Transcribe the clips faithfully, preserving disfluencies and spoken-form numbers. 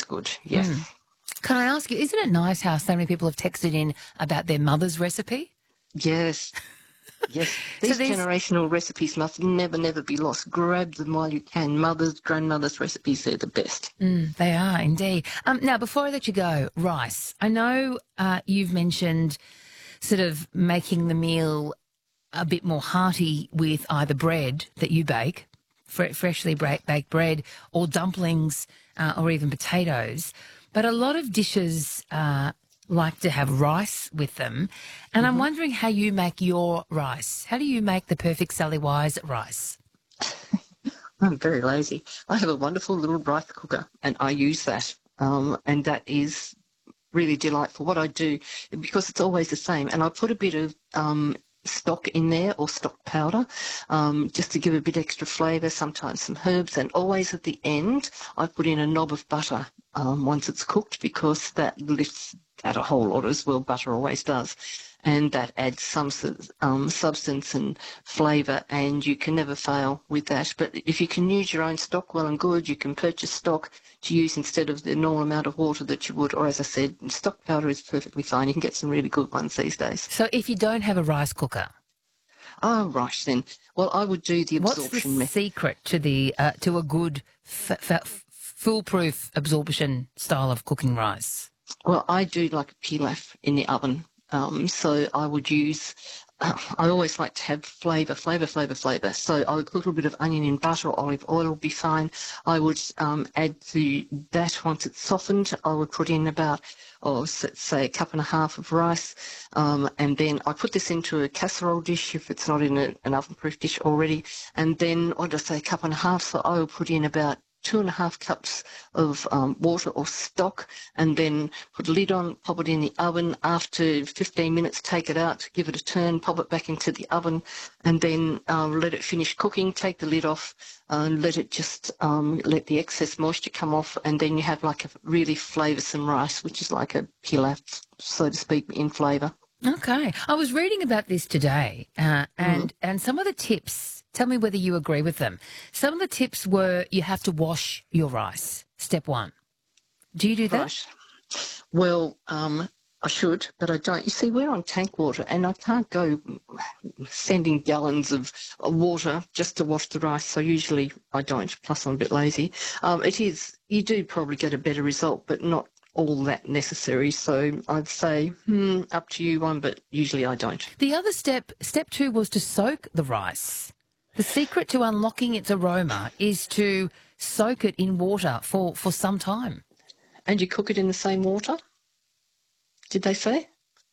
good, yes. Mm. Can I ask you, isn't it nice how so many people have texted in about their mother's recipe? Yes. Yes, So these these, generational recipes must never, never be lost. Grab them while you can. Mothers, grandmothers' recipes, they're the best. mm, they are indeed. Um, now, before I let you go, rice. I know uh, you've mentioned sort of making the meal a bit more hearty with either bread that you bake, fre- freshly bra- baked bread, or dumplings, uh, or even potatoes. But a lot of dishes uh, like to have rice with them. And Mm-hmm. I'm wondering how you make your rice. How do you make the perfect Sally Wise rice? I'm very lazy. I have a wonderful little rice cooker, and I use that. Um, and that is really delightful. What I do, because it's always the same, and I put a bit of um, stock in there, or stock powder, um, just to give a bit extra flavour, sometimes some herbs, and always at the end I put in a knob of butter um, once it's cooked, because that lifts out a whole lot as well. Butter always does. And that adds some um, substance and flavour, and you can never fail with that. But if you can use your own stock, well and good. You can purchase stock to use instead of the normal amount of water that you would, or as I said, stock powder is perfectly fine. You can get some really good ones these days. So if you don't have a rice cooker, Oh, right then. Well, I would do the what's the absorption method. secret to the uh, to a good f- f- foolproof absorption style of cooking rice? Well, I do like a pilaf in the oven. Um, so I would use, uh, I always like to have flavour, flavour, flavour, flavour. So I would put a little bit of onion in butter or olive oil would be fine. I would um, add to that once it's softened. I would put in about, oh, say a cup and a half of rice. Um, and then I put this into a casserole dish if it's not in a, an oven-proof dish already. And then, what did I say, a cup and a half. So I will put in about two and a half cups of um, water or stock, and then put a lid on, pop it in the oven. After fifteen minutes, take it out, give it a turn, pop it back into the oven, and then um, let it finish cooking. Take the lid off and let it just um, let the excess moisture come off, and then you have like a really flavoursome rice, which is like a pilaf, so to speak, in flavour. Okay. I was reading about this today, uh, and, mm. and some of the tips, tell me whether you agree with them. Some of the tips were you have to wash your rice, step one. Do you do that? Right. Well, um, I should, but I don't. You see, we're on tank water, and I can't go sending gallons of water just to wash the rice, so usually I don't, plus I'm a bit lazy. Um, it is, you do probably get a better result, but not all that necessary. So I'd say, hmm, up to you one, but usually I don't. The other step, step two, was to soak the rice. The secret to unlocking its aroma is to soak it in water for, for some time. And you cook it in the same water? Did they say?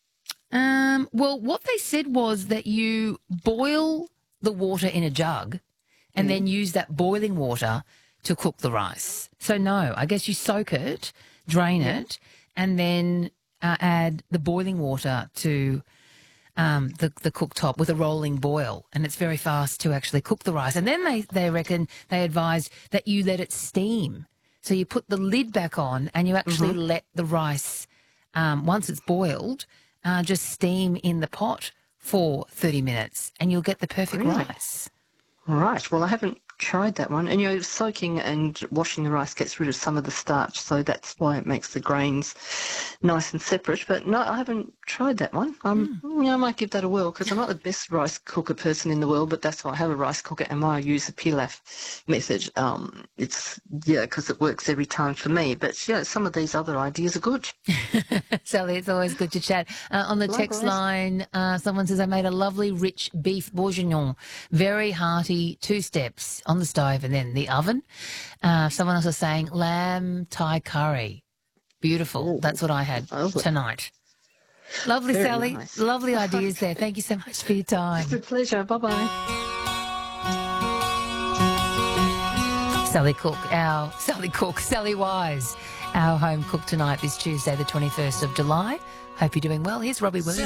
Um, well, what they said was that you boil the water in a jug and mm. then use that boiling water to cook the rice. So no, I guess you soak it, drain yeah. it, and then uh, add the boiling water to um, the, the cooktop with a rolling boil, and it's very fast to actually cook the rice. And then they, they reckon, they advise that you let it steam. So you put the lid back on and you actually mm-hmm. let the rice, um, once it's boiled, uh, just steam in the pot for thirty minutes, and you'll get the perfect really? rice. Right. Well, I haven't tried that one. And, you know, soaking and washing the rice gets rid of some of the starch, so that's why it makes the grains nice and separate. But, no, I haven't tried that one. Um, mm. yeah, I might give that a whirl, because I'm not the best rice cooker person in the world, but that's why I have a rice cooker and why I use the pilaf method. Um, it's, yeah, because it works every time for me. But, yeah, some of these other ideas are good. Sally, it's always good to chat. Uh, on the Likewise. Text line, uh, someone says, I made a lovely rich beef bourguignon, very hearty, two steps on the stove and then the oven. Uh, someone else is saying lamb Thai curry. Beautiful. Ooh. That's what I had tonight. Lovely, very Sally. Nice. Lovely ideas there. Thank you so much for your time. It's a pleasure. Bye-bye. Sally Cook, our Sally Cook, Sally Wise, our home cook tonight this Tuesday, the twenty-first of July. Hope you're doing well. Here's Robbie Williams.